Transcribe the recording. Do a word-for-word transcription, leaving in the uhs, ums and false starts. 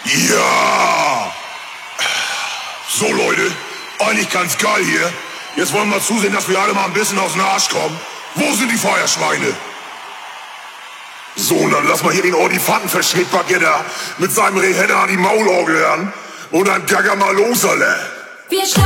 Ja! So, Leute, eigentlich ganz geil hier. Jetzt wollen wir zusehen, dass wir alle mal ein bisschen aus dem Arsch kommen. Wo sind die Feuerschweine? So, dann lass mal hier den Ordifantenverschnittbaguette da mit seinem Rehenner an die Maulorgel ran und dann gagger mal los, alle. Wir